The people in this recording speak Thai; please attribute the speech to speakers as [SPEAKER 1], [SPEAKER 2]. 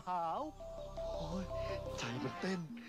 [SPEAKER 1] ขาว
[SPEAKER 2] โอ้ยใจมันเต้น